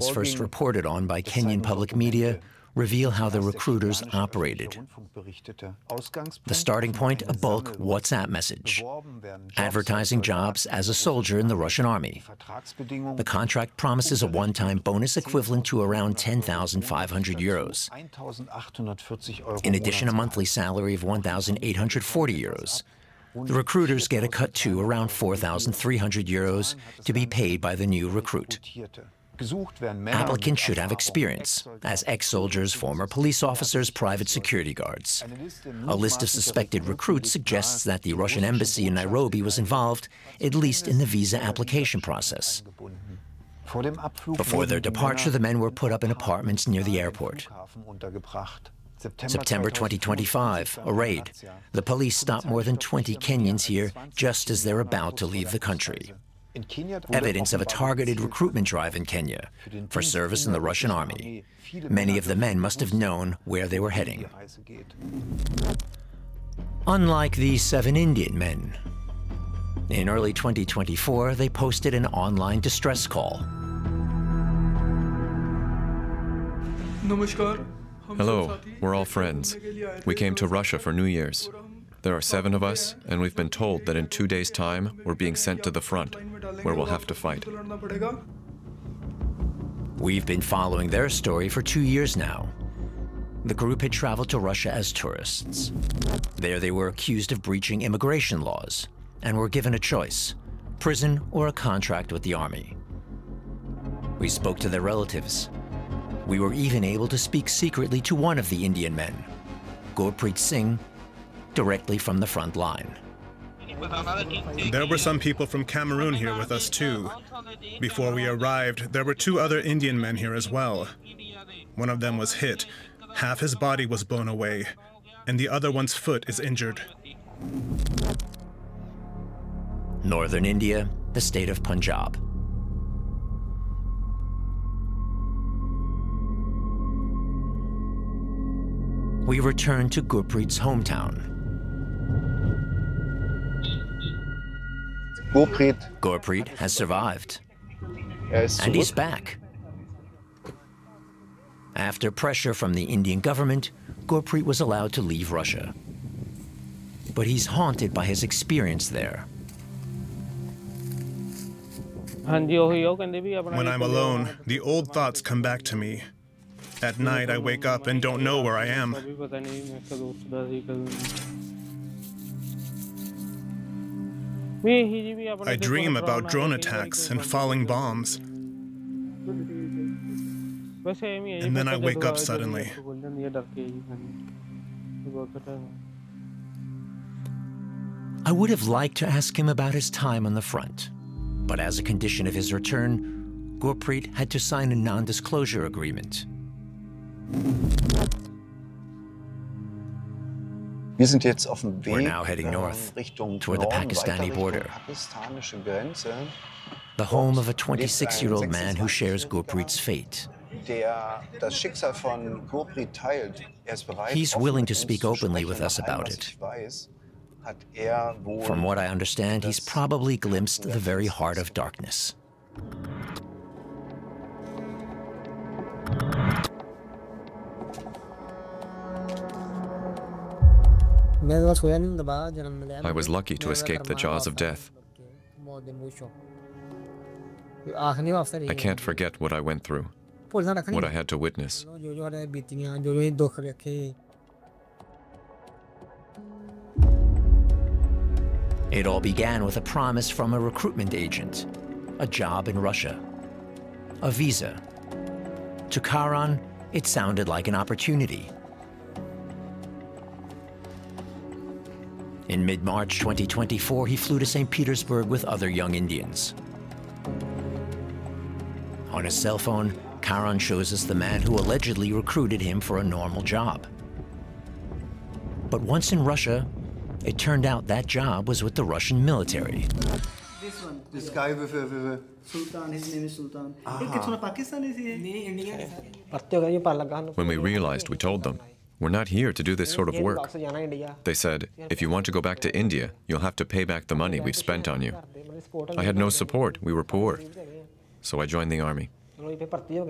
incidents first reported on by Kenyan public media reveal how the recruiters operated. The starting point, a bulk WhatsApp message, advertising jobs as a soldier in the Russian army. The contract promises a one-time bonus equivalent to around 10,500 euros. In addition, a monthly salary of 1,840 euros. The recruiters get a cut to around 4,300 euros to be paid by the new recruit. Applicants should have experience as ex-soldiers, former police officers, private security guards. A list of suspected recruits suggests that the Russian embassy in Nairobi was involved, at least in the visa application process. Before their departure, the men were put up in apartments near the airport. September 2025, a raid. The police stopped more than 20 Kenyans here just as they're about to leave the country. Evidence of a targeted recruitment drive in Kenya for service in the Russian army. Many of the men must have known where they were heading. Unlike the 7 Indian men, in early 2024, they posted an online distress call. Hello, we're all friends. We came to Russia for New Year's. There are 7 of us, and we've been told that in 2 days' time, we're being sent to the front, where we'll have to fight. We've been following their story for 2 years now. The group had traveled to Russia as tourists. There they were accused of breaching immigration laws and were given a choice, prison or a contract with the army. We spoke to their relatives. We were even able to speak secretly to one of the Indian men, Gurpreet Singh, directly from the front line. There were some people from Cameroon here with us too. Before we arrived, there were 2 other Indian men here as well. One of them was hit. Half his body was blown away, and the other one's foot is injured. Northern India, the state of Punjab. We return to Gurpreet's hometown. Gurpreet has survived, and he's back. After pressure from the Indian government, Gurpreet was allowed to leave Russia. But he's haunted by his experience there. When I'm alone, the old thoughts come back to me. At night, I wake up and don't know where I am. I dream about drone attacks and falling bombs. And then I wake up suddenly. I would have liked to ask him about his time on the front, but as a condition of his return, Gurpreet had to sign a non-disclosure agreement. We're now heading north, toward the Pakistani border, the home of a 26-year-old man who shares Gurpreet's fate. He's willing to speak openly with us about it. From what I understand, he's probably glimpsed the very heart of darkness. I was lucky to escape the jaws of death. I can't forget what I went through, what I had to witness. It all began with a promise from a recruitment agent, a job in Russia, a visa. To Karan, it sounded like an opportunity. In mid-March 2024, he flew to St. Petersburg with other young Indians. On his cell phone, Karan shows us the man who allegedly recruited him for a normal job. But once in Russia, it turned out that job was with the Russian military. This one. This guy with Sultan, his name is Sultan. When we realized, we told them, we're not here to do this sort of work. They said, if you want to go back to India, you'll have to pay back the money we've spent on you. I had no support, we were poor. So I joined the army.